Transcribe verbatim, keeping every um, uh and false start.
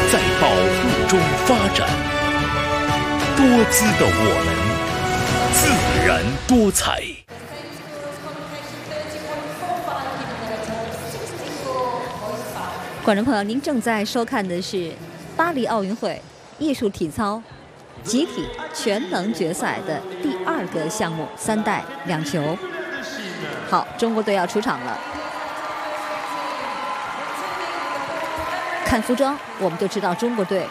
在保护中发展。多姿的我们，自然多彩。 观众朋友，您正在收看的是巴黎奥运会艺术体操集体全能决赛的第二个项目三带两球。好，中国队要出场了。看服装，我们就知道中国队